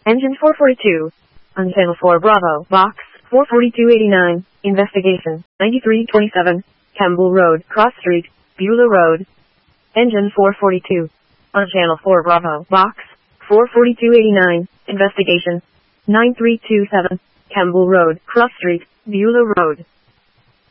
Engine 442. On Channel 4 Bravo, Box 44289. Investigation 9327. Campbell Road, Cross Street, Beulah Road. Engine 442. On Channel 4 Bravo, Box 44289. Investigation 9327. Campbell Road, Cross Street, Beulah Road.